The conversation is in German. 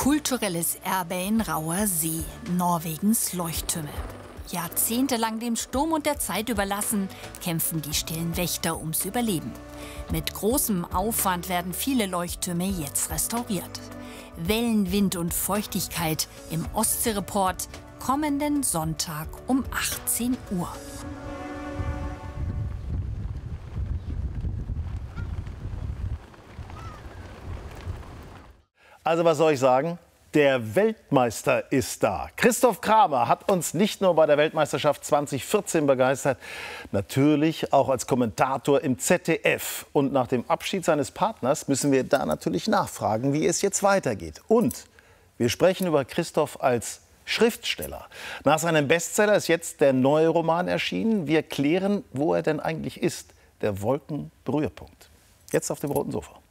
Kulturelles Erbe in Rauer See, Norwegens Leuchttürme. Jahrzehntelang dem Sturm und der Zeit überlassen, kämpfen die stillen Wächter ums Überleben. Mit großem Aufwand werden viele Leuchttürme jetzt restauriert. Wellen, Wind und Feuchtigkeit im Ostseereport kommenden Sonntag um 18 Uhr. Also was soll ich sagen? Der Weltmeister ist da. Christoph Kramer hat uns nicht nur bei der Weltmeisterschaft 2014 begeistert, natürlich auch als Kommentator im ZDF. Und nach dem Abschied seines Partners müssen wir da natürlich nachfragen, wie es jetzt weitergeht. Und wir sprechen über Christoph als Schriftsteller. Nach seinem Bestseller ist jetzt der neue Roman erschienen. Wir klären, wo er denn eigentlich ist. Der Wolkenberührpunkt. Jetzt auf dem roten Sofa.